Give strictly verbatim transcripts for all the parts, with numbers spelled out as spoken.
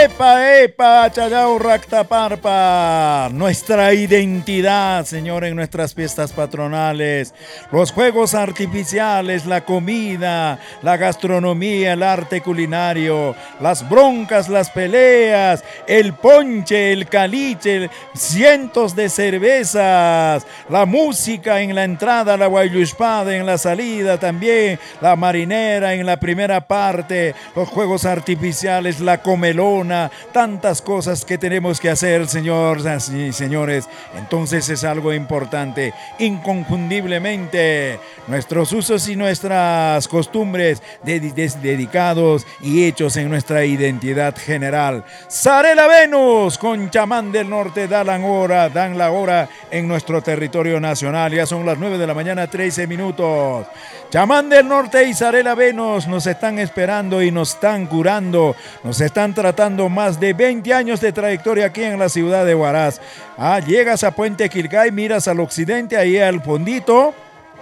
Epa, epa, chayao, ractaparpa, nuestra identidad, Señor, en nuestras fiestas patronales, los juegos artificiales, la comida, la gastronomía, el arte culinario, las broncas, las peleas, el ponche, el caliche, cientos de cervezas, la música en la entrada, la guayuspada en la salida también, la marinera en la primera parte, los juegos artificiales, la comelona, tantas cosas que tenemos que hacer, señoras y señores. Entonces es algo importante, inconfundiblemente, nuestros usos y nuestras costumbres dedicados y hechos en nuestra identidad general. Zarela Venus con Chamán del Norte dan hora, dan la hora en nuestro territorio nacional. Ya son las nueve de la mañana, trece minutos. Chamán del Norte y Zarela Venus nos están esperando y nos están curando, nos están tratando. Más de veinte años de trayectoria aquí en la ciudad de Huaraz. Ah, llegas a Puente Quilcay, miras al occidente, ahí al fondito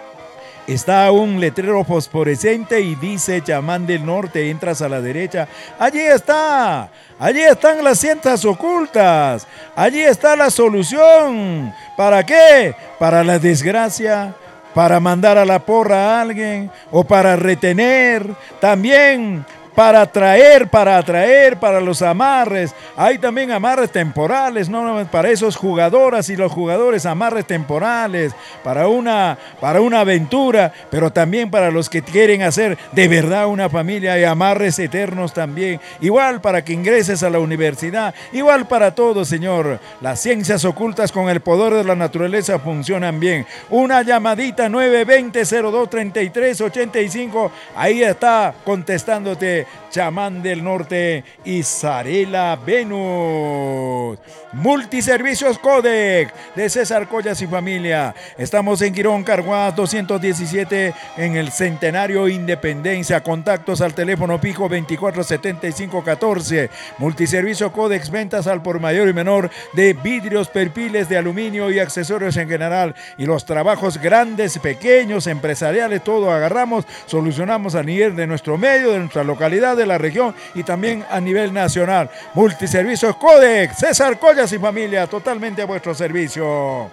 está un letrero fosforescente y dice Chamán del Norte. Entras a la derecha, allí está, allí están las ciencias ocultas, allí está la solución. ¿Para qué? Para la desgracia, para mandar a la porra a alguien o para retener, también para atraer, para atraer, para los amarres. Hay también amarres temporales, ¿no? Para esos jugadoras y los jugadores, amarres temporales, para una, para una aventura, pero también para los que quieren hacer de verdad una familia, y amarres eternos también. Igual para que ingreses a la universidad, igual para todo, Señor. Las ciencias ocultas con el poder de la naturaleza funcionan bien. Una llamadita nueve veinte, cero dos, treinta y tres, ochenta y cinco, ahí está contestándote Chamán del Norte y Zarela Venus. Multiservicios Codec de César Collas y familia. Estamos en Quirón Carguás doscientos diecisiete en el Centenario Independencia. Contactos al teléfono fijo veinticuatro setenta y cinco catorce. Multiservicio Codex, ventas al por mayor y menor de vidrios, perfiles de aluminio y accesorios en general. Y los trabajos grandes, pequeños, empresariales, todo agarramos, solucionamos a nivel de nuestro medio, de nuestra localidad, de la región y también a nivel nacional. Multiservicios Codex, César Collas y familia, totalmente a vuestro servicio.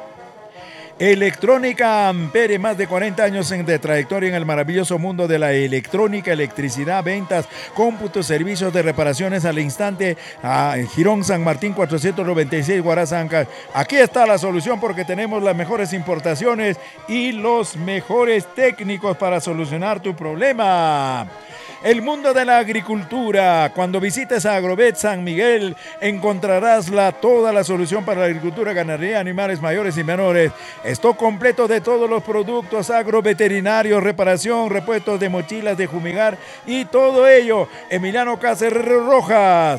Electrónica Ampere, más de cuarenta años de trayectoria en el maravilloso mundo de la electrónica, electricidad, ventas, cómputo, servicios de reparaciones al instante. A Girón San Martín cuatrocientos noventa y seis, Huaraz, Ancash. Aquí está la solución porque tenemos las mejores importaciones y los mejores técnicos para solucionar tu problema. El mundo de la agricultura. Cuando visites a Agrovet San Miguel encontrarás la, toda la solución para la agricultura, ganadería, animales mayores y menores. Stock completo de todos los productos agroveterinarios, reparación, repuestos de mochilas de fumigar y todo ello. Emiliano Cáceres Rojas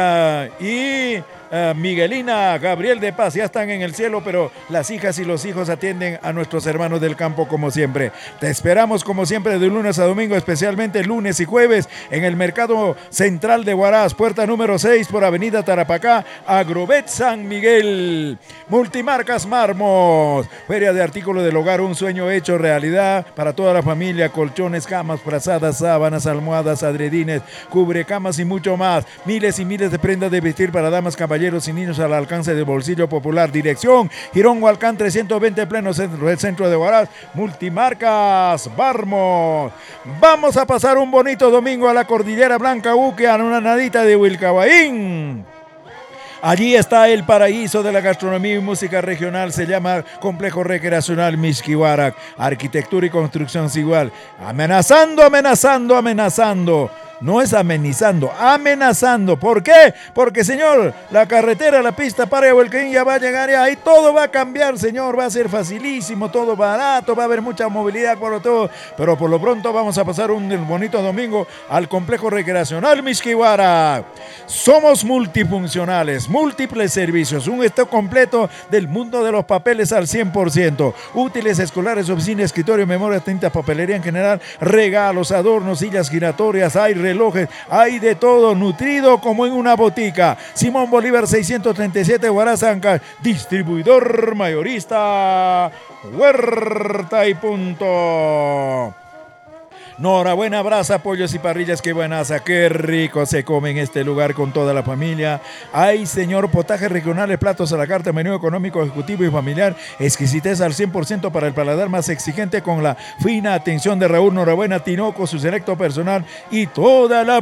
uh, y Uh, Miguelina, Gabriel de Paz, ya están en el cielo, pero las hijas y los hijos atienden a nuestros hermanos del campo como siempre. Te esperamos como siempre de lunes a domingo, especialmente lunes y jueves en el Mercado Central de Huaraz, puerta número seis por Avenida Tarapacá, Agrovet San Miguel. Multimarcas Marmos, feria de artículos del hogar, un sueño hecho realidad para toda la familia, colchones, camas, frazadas, sábanas, almohadas, adredines, cubrecamas y mucho más. Miles y miles de prendas de vestir para damas, caballeros y niños al alcance del bolsillo popular. Dirección Girón Hualcán trescientos veinte, pleno centro del centro de Huaraz. Multimarcas Barmos. Vamos a pasar un bonito domingo a la Cordillera Blanca Uque, a una nadita de Huilcahuaín. Allí está el paraíso de la gastronomía y música regional, se llama Complejo Recreacional Mixquihuarac. Arquitectura y construcción igual. Amenazando, amenazando, amenazando. No es amenizando, amenazando. ¿Por qué? Porque, señor, la carretera, la pista para Huelquén ya va a llegar y ahí todo va a cambiar, señor. Va a ser facilísimo, todo barato, va a haber mucha movilidad por todo. Pero por lo pronto vamos a pasar un bonito domingo al Complejo Recreacional Mixquihuarac. Somos multifuncionales, múltiples servicios, un stock completo del mundo de los papeles al cien por ciento. Útiles escolares, oficina, escritorio, memoria, tinta, papelería en general, regalos, adornos, sillas giratorias, aire, relojes, hay de todo, nutrido como en una botica. Simón Bolívar seiscientos treinta y siete, Huaraz, Ancash, distribuidor mayorista Huerta y Punto. Enhorabuena, brasa, pollos y parrillas, qué buenaza, qué rico se come en este lugar con toda la familia. Ay, señor, potajes regionales, platos a la carta, menú económico, ejecutivo y familiar, exquisitez al cien por ciento para el paladar más exigente con la fina atención de Raúl. Enhorabuena, Tinoco, su selecto personal y toda la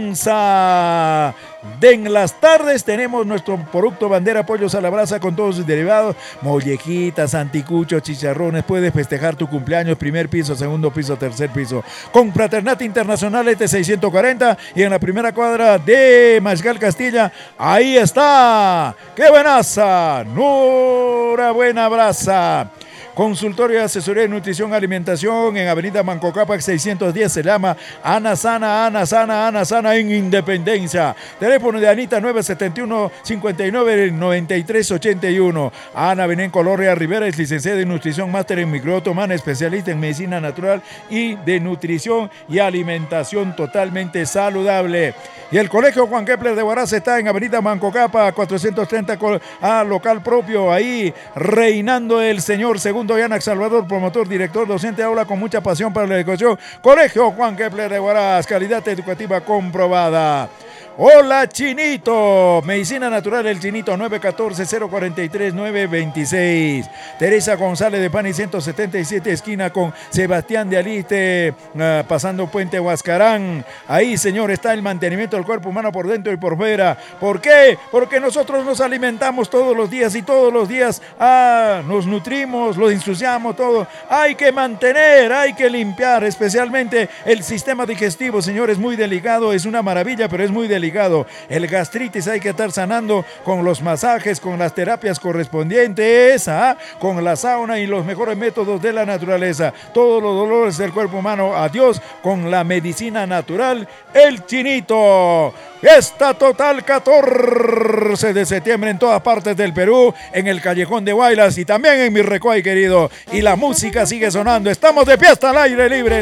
bonanza. De en las tardes tenemos nuestro producto bandera, pollos a la brasa con todos sus derivados, mollejitas, anticuchos, chicharrones. Puedes festejar tu cumpleaños, primer piso, segundo piso, tercer piso, con Fraternate Internacional E T seiscientos cuarenta y en la primera cuadra de Mariscal Castilla. Ahí está. ¡Qué buenaza! ¡Enhorabuena, brasa! Consultorio de Asesoría de Nutrición Alimentación en Avenida Manco Cápac seiscientos diez, se llama Ana Sana, Ana Sana, Ana Sana en Independencia. Teléfono de Anita nueve siete uno, cinco nueve, nueve tres ocho uno. Ana Benén Colorea Rivera es licenciada en Nutrición, máster en microbiota humana, especialista en medicina natural y de nutrición y alimentación totalmente saludable. Y el Colegio Juan Kepler de Huaraz está en Avenida Manco Cápac cuatrocientos treinta, a local propio, ahí reinando el señor segundo Yanac Salvador, promotor, director, docente, aula con mucha pasión para la educación. Colegio Juan Kepler de Huaraz, calidad educativa comprobada. Hola, Chinito, Medicina Natural El Chinito, nueve uno cuatro, cero cuatro tres, nueve dos seis. Teresa González de Pani ciento setenta y siete, esquina con Sebastián de Aliste, uh, pasando Puente Huascarán. Ahí, señor, está el mantenimiento del cuerpo humano por dentro y por fuera. ¿Por qué? Porque nosotros nos alimentamos todos los días y todos los días ah, nos nutrimos, lo ensuciamos todo. Hay que mantener, hay que limpiar, especialmente el sistema digestivo, señor, es muy delicado, es una maravilla, pero es muy delicado. El gastritis hay que estar sanando con los masajes, con las terapias correspondientes, ¿ah? Con la sauna y los mejores métodos de la naturaleza. Todos los dolores del cuerpo humano, adiós con la medicina natural El Chinito. Esta total catorce de septiembre en todas partes del Perú, en el Callejón de Guaylas y también en Mirrecuay, querido. Y la música sigue sonando. Estamos de fiesta al aire libre.